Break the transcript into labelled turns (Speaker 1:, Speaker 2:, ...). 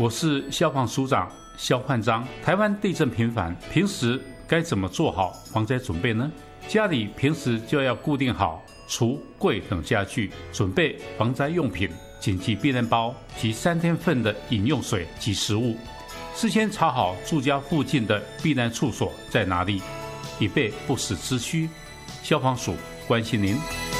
Speaker 1: 我是消防署长肖焕章。台湾地震频繁，平时该怎么做好防灾准备呢？家里平时就要固定好橱柜等家具，准备防灾用品、紧急避难包及3天份的饮用水及食物。事先查好住家附近的避难处所在哪里，以备不时之需。消防署关心您。